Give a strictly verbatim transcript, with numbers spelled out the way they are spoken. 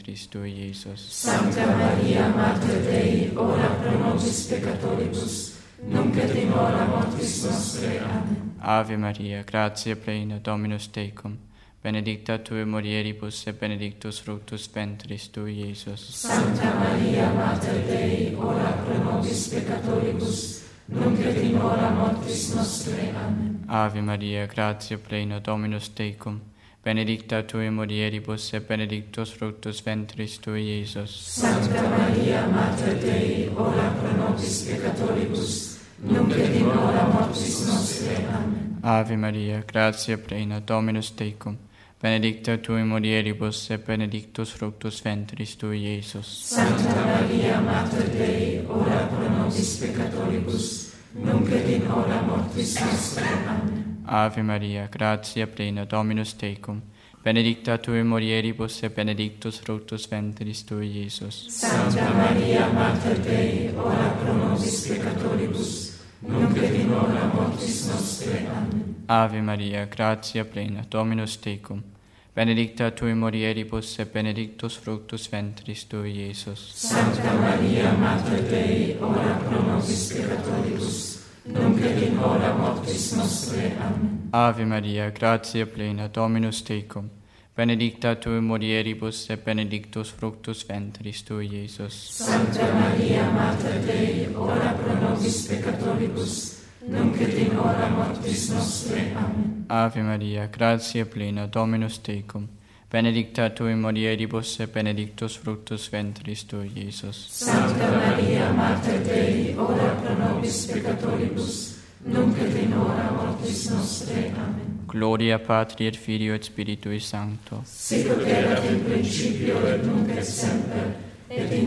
ventris tui, Iesus. Sancta Maria, Mater Dei, ora pro nobis peccatoribus, nunc et in hora mortis nostrae. Amen. Ave Maria, gratia plena, Dominus tecum, benedicta tu in mulieribus et benedictus fructus ventris tui, Iesus. Sancta Maria, Mater Dei, ora pro nobis peccatoribus, nunc et in hora mortis nostrae. Amen. Ave Maria, gratia plena, Dominus tecum, benedicta tu in mulieribus et benedictus fructus ventris tui, Iesus. Sancta Maria, Mater Dei, ora pro nobis peccatoribus, nunc et in hora mortis nostrae. Amen. Ave Maria, gratia plena, Dominus tecum, benedicta tu in mulieribus et benedictus fructus ventris tui, Iesus. Sancta Maria, Mater Dei, ora pro nobis peccatoribus, nunc et in hora mortis nostrae. Amen. Ave Maria, gratia plena, Dominus tecum, benedicta tu in mulieribus et benedictus fructus ventris tui, Iesus. Sancta Maria, Mater Dei, ora pro nobis peccatoribus, nunc et in hora mortis nostrae. Amen. Ave Maria, gratia plena, Dominus tecum, benedicta tu in mulieribus et benedictus fructus ventris tui, Iesus. Sancta Maria, Mater Dei, ora pro nobis peccatoribus, nunc et in hora mortis nostrae. Amen. Ave Maria, gratia plena, Dominus tecum, benedicta tu in mulieribus et benedictus fructus ventris tui, Iesus. Sancta Maria, Mater Dei, ora pro nobis peccatoribus, nunc et in hora mortis nostrae. Amen. Ave Maria, gratia plena, Dominus tecum, benedicta tu in mulieribus et benedictus fructus ventris tui, Iesus. Sancta Maria, Mater Dei, ora pro nobis peccatoribus, nunc et in hora mortis nostrae. Amen. Gloria Patri et Filio et Spiritui Sancto. Sic ut erat in principio et nunc et semper, et in